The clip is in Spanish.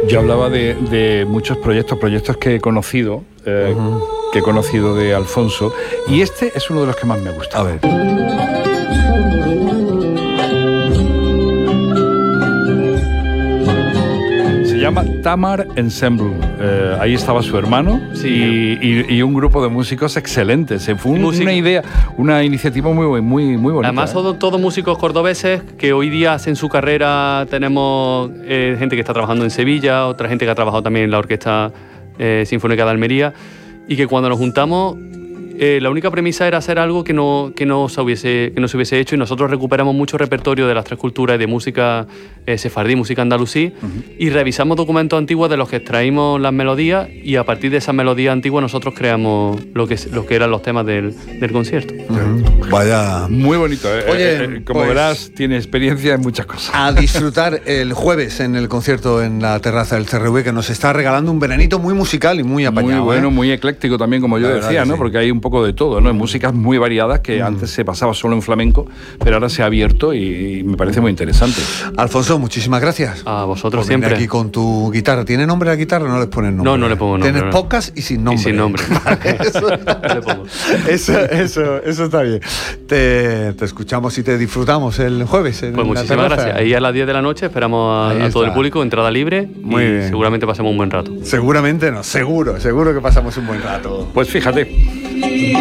Yo hablaba de muchos proyectos que he conocido, de Alfonso, y este es uno de los que más me gusta. A ver. Se llama Tamar Ensemble. Ahí estaba su hermano, sí, y un grupo de músicos excelentes. Fue una idea, una iniciativa muy bonita. Además, son todos músicos cordobeses que hoy día hacen su carrera. Tenemos gente que está trabajando en Sevilla, otra gente que ha trabajado también en la Orquesta Sinfónica de Almería, y que cuando nos juntamos, la única premisa era hacer algo que no se hubiese hecho, y nosotros recuperamos mucho repertorio de las tres culturas, de música sefardí, música andalusí, y revisamos documentos antiguos de los que extraímos las melodías, y a partir de esas melodías antiguas nosotros creamos lo que eran los temas del concierto. Vaya. Muy bonito. Oye, como verás, tiene experiencia en muchas cosas. A disfrutar el jueves en el concierto en la terraza del CRV, que nos está regalando un veranito muy musical y muy apañado. Muy bueno, muy ecléctico también, como yo decía, ¿no? Sí. Porque hay un poco de todo, ¿no? Hay músicas muy variadas que antes se pasaba solo en flamenco, pero ahora se ha abierto y me parece muy interesante. Alfonso, muchísimas gracias. A vosotros Por venir siempre. aquí con tu guitarra. ¿Tiene nombre la guitarra o no les pones nombre? No le pongo nombre. Tienes pocas y sin nombre. Y sin nombre. Eso está bien. Te escuchamos y te disfrutamos el jueves. Pues muchísimas gracias. Ahí a las 10 de la noche esperamos a todo el público, entrada libre, muy y bien. seguramente pasemos un buen rato. Seguramente no, seguro que pasamos un buen rato. Pues fíjate.